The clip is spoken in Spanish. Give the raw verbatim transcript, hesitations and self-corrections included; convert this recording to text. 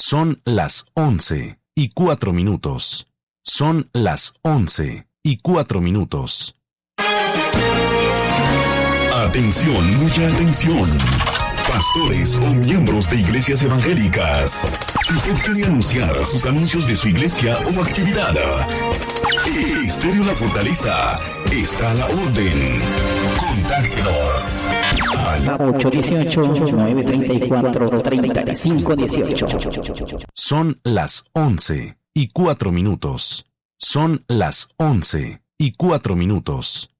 Son las once y cuatro minutos. Son las once y cuatro minutos. Atención, mucha atención. Pastores o miembros de iglesias evangélicas. Si usted quiere anunciar sus anuncios de su iglesia o actividad, Estéreo La Fortaleza está a la orden. Contáctenos al ocho uno ocho, nueve tres cuatro, tres cinco uno ocho. Son las once y cuatro minutos. Son las once y cuatro minutos.